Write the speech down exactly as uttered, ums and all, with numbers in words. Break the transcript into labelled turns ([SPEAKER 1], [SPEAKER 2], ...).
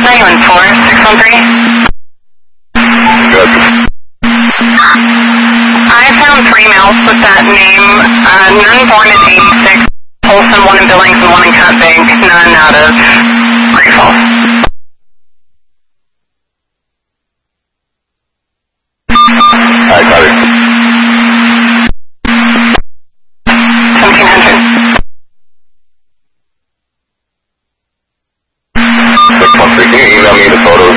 [SPEAKER 1] you in four six one three?
[SPEAKER 2] Good.
[SPEAKER 1] I found three males with that name, uh, none born in eighty-six, Polson, one in Billings, and one in Cut Bank, none out of Great Falls.
[SPEAKER 2] I got it.
[SPEAKER 1] seventeen hundred.
[SPEAKER 2] six one three, can you email me the photos